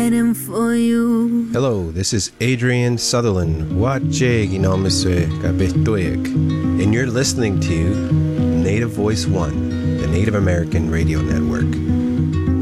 waiting for you. Hello, this is Adrian Sutherland, and you're listening to Native Voice One, the Native American Radio Network.